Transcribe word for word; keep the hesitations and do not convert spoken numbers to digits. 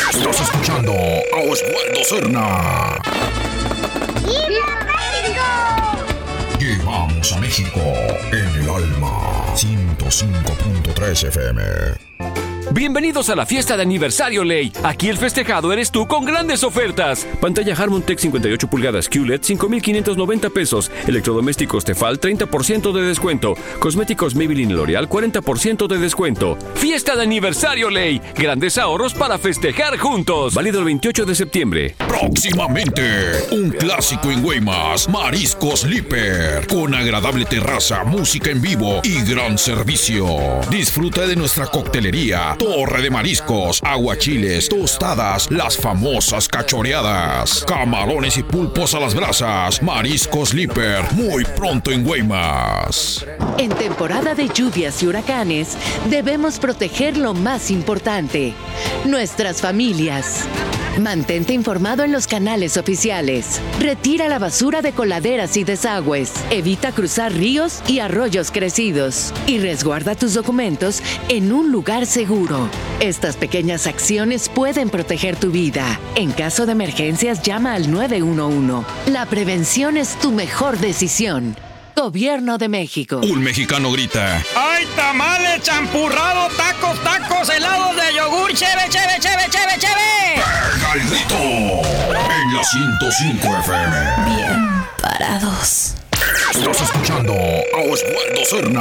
Estás escuchando a Osvaldo Serna. ¡Viva México! Llevamos a México en el alma. ciento cinco punto tres F M. Bienvenidos a la fiesta de aniversario Ley. Aquí el festejado eres tú con grandes ofertas. Pantalla Harmon Tech cincuenta y ocho pulgadas Q L E D cinco mil quinientos noventa pesos. Electrodomésticos Tefal treinta por ciento de descuento. Cosméticos Maybelline L'Oreal cuarenta por ciento de descuento. Fiesta de aniversario Ley. Grandes ahorros para festejar juntos. Válido el veintiocho de septiembre. Próximamente, un clásico en Guaymas, Mariscos Líper, con agradable terraza, música en vivo y gran servicio. Disfruta de nuestra coctelería, torre de mariscos, aguachiles, tostadas, las famosas cachoreadas, camarones y pulpos a las brasas. Mariscos Líper, muy pronto en Guaymas. En temporada de lluvias y huracanes, debemos proteger lo más importante: nuestras familias. Mantente informado en los canales oficiales. Retira la basura de coladeras y desagües. Evita cruzar ríos y arroyos crecidos. Y resguarda tus documentos en un lugar seguro. Estas pequeñas acciones pueden proteger tu vida. En caso de emergencias, llama al nueve uno uno. La prevención es tu mejor decisión. Gobierno de México. Un mexicano grita: ¡ay, tamales, champurrado, tacos, tacos, helados de yogur, cheve, cheve, cheve, cheve, cheve! ¡Pega el grito! En la ciento cinco F M. Bien parados. Estás escuchando a Osvaldo Serna.